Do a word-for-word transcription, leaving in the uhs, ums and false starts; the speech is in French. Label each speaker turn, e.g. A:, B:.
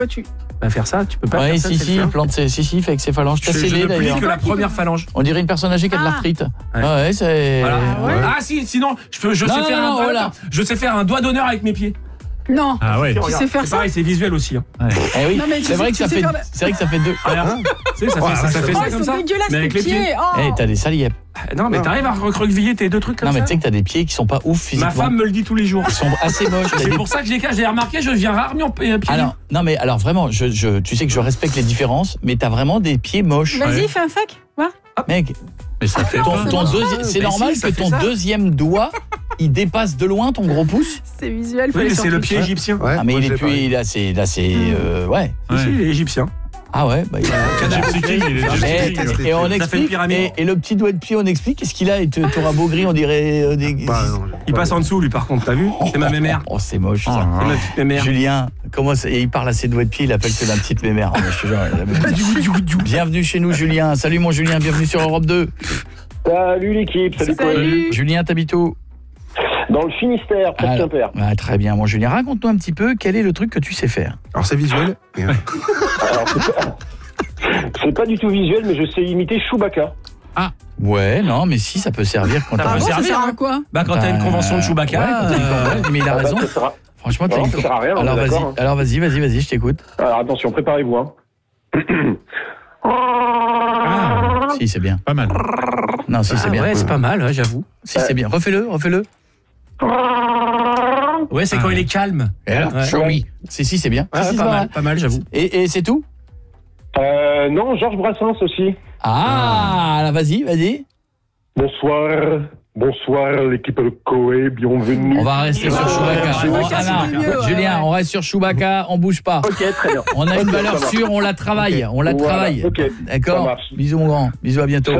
A: tu vas faire ça, tu peux pas
B: ouais,
A: faire ça.
B: si, si, il plante ses, si, si, fait avec ses phalanges.
A: Je, je ne plie que la première phalange.
B: On dirait une personne âgée qui a de l'arthrite.
A: Ouais,
B: ah ouais c'est...
A: Voilà.
B: Ouais.
A: Ah si, sinon, je, peux, je,
B: non,
A: sais
B: non,
A: faire
B: non,
A: un,
B: voilà.
A: je sais faire un doigt d'honneur avec mes pieds.
C: Non.
D: Ah ouais.
C: Tu sais faire
A: c'est
C: ça
A: pareil, c'est visuel aussi. Hein.
B: Ouais. Eh oui,
C: non, mais
B: c'est vrai que ça fait,
C: faire...
B: c'est vrai que ça fait deux.
A: Regarde, tu sais, ça fait, ça, ça fait
C: oh,
A: ça
C: ils
A: comme
C: sont
A: ça.
C: dégueulasses,
A: Mais avec les pieds.
C: pieds. Oh.
B: Eh, hey, t'as des salièpes.
A: Non, mais t'arrives à recroqueviller tes deux trucs comme
B: non,
A: ça.
B: Non, mais tu sais que t'as des pieds qui sont pas ouf physiquement.
A: Ma femme me le dit tous les jours.
B: Ils sont assez moches.
A: C'est
B: des...
A: pour ça que je les cache. J'ai remarqué, je viens rarement pieds nus.
B: Alors, non, mais alors vraiment, je, je, tu sais que je respecte les différences, mais t'as vraiment des pieds moches.
C: Vas-y,
B: ouais.
C: fais un fuck. Va.
B: Mec,
D: mais ça fait
B: ton, ton deuxi... c'est normal
A: si,
B: que ton deuxième doigt, il dépasse de loin ton gros pouce.
C: C'est visuel.
A: Oui, mais c'est le pied égyptien.
E: Ouais,
B: ah mais
E: moi,
B: il est plus, il a c'est, là c'est, euh, ouais.
A: Si, si, il est égyptien.
B: Ah ouais, bah il a...
D: et,
B: et, et on explique, et, et le petit doigt de pied, on explique qu'est-ce qu'il a et tu auras beau gris, on dirait euh, des...
E: Bah, non,
A: il passe en dessous lui par contre, t'as vu? C'est ma mémère.
B: Oh, c'est moche ça.
A: C'est ma petite mémère.
B: Julien, comment ça... et il parle à ses doigts de pied, il appelle ça la petite mémère. Je te jure, bienvenue chez nous Julien. Salut mon Julien, bienvenue sur Europe deux.
F: Salut l'équipe, salut,
C: salut.
F: salut.
B: Julien, t'habites où?
F: Dans le Finistère, près de Quimper.
B: Ah, très bien, mon Julien, raconte-nous un petit peu quel est le truc que tu sais faire.
E: Alors c'est visuel.
F: Alors, c'est, pas... c'est pas du tout visuel, mais je sais imiter Chewbacca.
B: Ah ouais, non, mais si, ça peut servir quand
A: ça
B: t'as
A: peut
C: bon,
A: servir,
C: ça sert
A: hein.
C: à quoi?
A: Bah quand bah, t'as une convention de Chewbacca,
B: ouais, euh... mais il a
F: ah,
B: raison.
F: Bah, sera...
B: Franchement, t'as
F: non,
B: une...
F: ça sert à rien,
B: alors vas-y, hein. alors vas-y, vas-y, vas-y, je t'écoute.
F: Alors attention, préparez-vous. Hein.
B: Ah, si, c'est bien.
D: Pas mal.
B: Non, si,
A: ah,
B: c'est bien.
A: Ouais, c'est pas mal, ouais, j'avoue.
B: Si, c'est bien. Refais-le, refais-le.
A: Ouais, c'est ah. quand il est calme.
B: Et alors,
A: ouais.
B: show me. Si, si, c'est bien.
A: Ah,
B: si,
A: pas,
B: pas
A: mal,
B: mal,
A: pas mal, j'avoue.
B: Et, et c'est tout?
F: Euh, non, Georges Brassens aussi.
B: Ah, ah. Là, vas-y, vas-y.
F: Bonsoir, bonsoir l'équipe de Koé, bienvenue.
B: On va rester sur Chewbacca.
C: Oh,
B: on, ah, non,
C: mieux,
B: Julien,
C: ouais.
B: on reste sur Chewbacca, on bouge pas.
F: Ok, très bien.
B: On a
F: okay,
B: une valeur sûre, on la travaille, okay. on la
F: voilà,
B: travaille.
F: Okay.
B: D'accord. Bisous mon grand, bisous à bientôt.